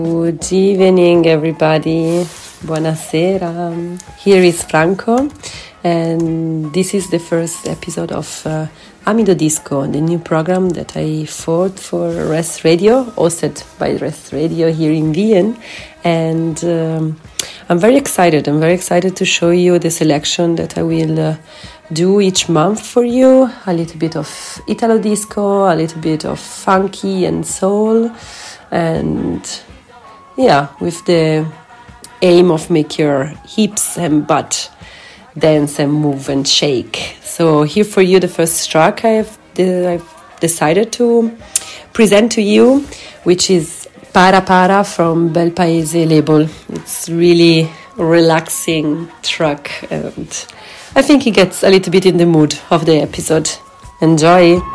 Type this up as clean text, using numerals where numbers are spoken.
Good evening, everybody. Buonasera. Here is Franco, and this is the first episode of Amido Disco, the new program that I thought for Rest Radio, hosted by Rest Radio here in Vienna. And I'm very excited. I'm very excited to show you the selection that I will do each month for you. A little bit of Italo Disco, a little bit of funky and soul, and with the aim of make your hips and butt dance and move and shake. So here for you the first track I've decided to present to you, which is Para Para from Bel Paese label. It's really relaxing track, and I think it gets a little bit in the mood of the episode. Enjoy!